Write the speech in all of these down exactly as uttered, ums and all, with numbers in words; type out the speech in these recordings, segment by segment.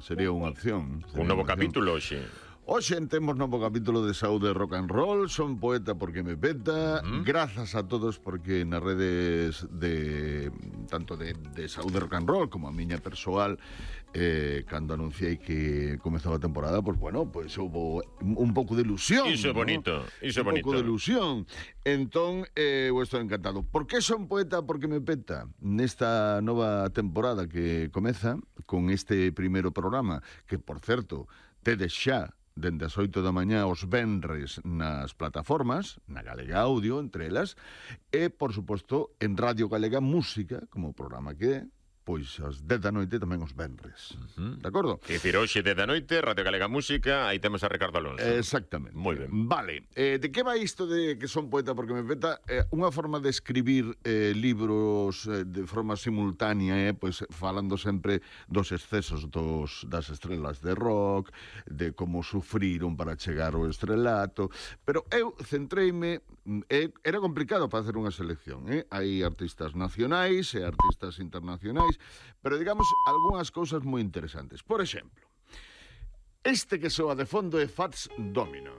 sería unha opción. Un novo capítulo, xe. Hoxe temos novo capítulo de Saúde Rock and Roll. Son poeta porque me peta. Uh-huh. Grazas a todos porque nas redes de tanto de, de Saúde Rock and Roll como a miña persoal, eh, cando anunciei que comezaba a temporada, pois pues, bueno, pois pues, houve un pouco de ilusión. Iso é ¿no? bonito, iso é bonito. Un pouco de ilusión. Entón, eh, eu estou encantado. Por que son poeta porque me peta? Nesta nova temporada que comeza con este primeiro programa, que, por certo, tedes xa dende as oito da mañá os venres nas plataformas, na Galega Audio, entre elas, e, por suposto, en Radio Galega Música, como o programa que é, pois as dez da noite tamén os venres. Uh-huh. De acordo? Que dicir, hoxe dez da noite, Radio Galega Música, aí temos a Ricardo Alonso. Exactamente. Moi ben. Vale. Eh, de que vai isto de que son poeta porque me peta? Eh, unha forma de escribir eh, libros eh, de forma simultánea, eh, pois falando sempre dos excesos dos, das estrelas de rock, de como sufriron para chegar ao estrelato, pero eu centreime, eh, era complicado para hacer unha selección, eh? Hai artistas nacionais e artistas internacionais, pero digamos algunhas cousas moi interesantes. Por exemplo, este que soa de fondo é Fats Domino.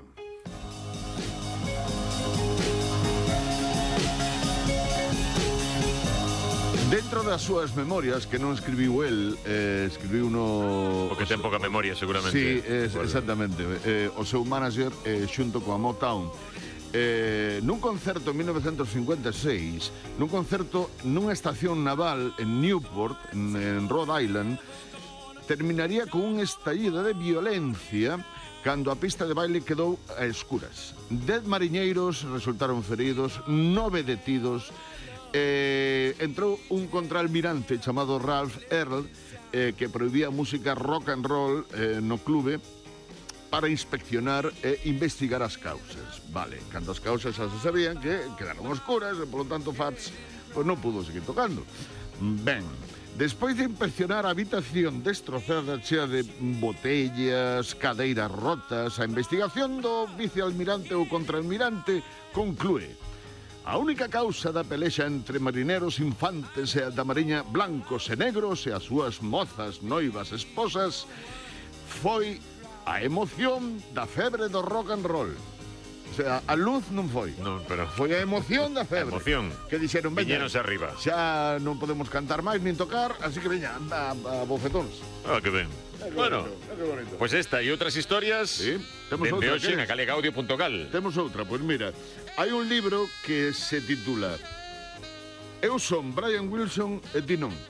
Dentro das súas memorias, que non escribiu el, eh, escribiu no... Porque ten pouca memoria, seguramente. Sí, es, exactamente. Eh, o seu manager, eh, xunto coa Motown, Eh, nun concerto en mil novecentos cincuenta e seis, nun concerto nunha estación naval en Newport, en, en Rhode Island, terminaría con un estallido de violencia cando a pista de baile quedou a escuras. Dez mariñeiros resultaron feridos, nove detidos. Eh, entrou un contraalmirante chamado Ralph Earl, eh, que prohibía música rock and roll eh, no clube, para inspeccionar e investigar as causas. Vale, cando as causas xa se sabían que quedaron oscuras e, polo tanto, Fats pues, non pudo seguir tocando. Ben, despois de inspeccionar a habitación destrozada chea de botellas, cadeiras rotas, a investigación do vicealmirante ou contraalmirante conclúe: a única causa da pelexa entre marineros infantes e da mariña blancos e negros e as súas mozas, noivas, esposas foi a emoción da febre do rock and roll. O sea, a luz non foi. Non, pero... Foi a emoción da febre. A emoción. Que dixeron, veña, viñeronse arriba. Xa non podemos cantar máis nin tocar, así que veña, a, a bofetóns. Ah, que ben. Que Bueno, bonito, pois pues esta e outras historias, sí, temos dende outra, hoxe que na galega audio punto gal. Temos outra, pois mira, hai un libro que se titula Eu son Brian Wilson e ti non.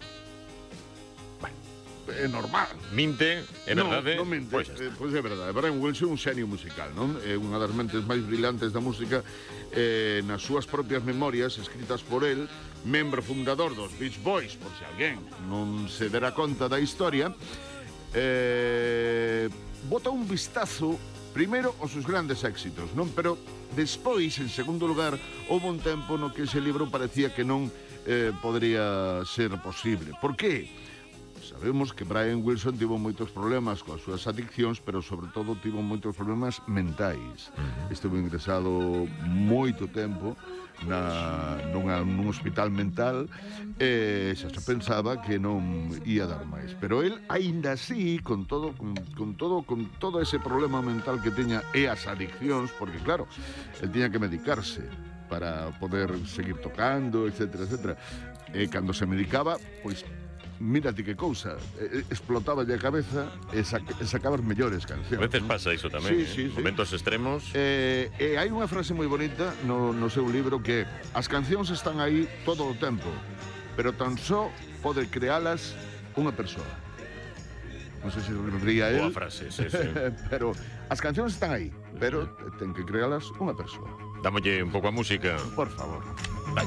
É normal. Minte, é no, verdade? Non minte, Pois eh, pois é verdade. Brian Wilson é un xenio musical, non? É unha das mentes máis brillantes da música, eh, nas súas propias memorias escritas por el, membro fundador dos Beach Boys, por se alguén non se dera conta da historia, eh, bota un vistazo primeiro aos seus grandes éxitos, non? Pero despois, en segundo lugar, houve un tempo no que ese libro parecía que non eh, podría ser posible. Por que? Sabemos que Brian Wilson tivo moitos problemas coas súas adiccións, pero sobre todo tivo moitos problemas mentais. Uh-huh. Estuvo ingresado moito tempo na, nunha, nun hospital mental e xa se pensaba que non ia dar máis. Pero el, aínda así, con todo, con, con todo, con todo ese problema mental que teña e as adiccións, porque claro, el tiña que medicarse para poder seguir tocando, etcétera, etcétera. E cando se medicaba, pois mírate que cousa, eh, explotaba a cabeza e, sac e sacaba as mellores cancións. A veces pasa iso tamén, sí, eh? sí, sí. Momentos extremos. Eh, e hai unha frase moi bonita no, no seu libro que as cancións están aí todo o tempo, pero tan só pode crealas unha persoa. Non sei se refería a él. Boa frase, sí, sí. Pero as cancións están aí, pero ten que crealas unha persoa. Dámolle un pouco a música. Por favor.